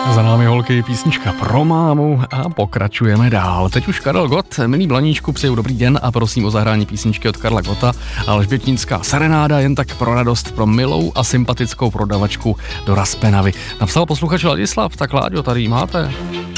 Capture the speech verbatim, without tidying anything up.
Za námi holky písnička pro mámu a pokračujeme dál. Teď už Karel Gott, milý Blaníčku, přeju dobrý den a prosím o zahrání písničky od Karla Gotta. Alžbětinská serenáda jen tak pro radost pro milou a sympatickou prodavačku do Raspenavy. Napsal posluchač Ladislav, tak Láďo, tady jí máte.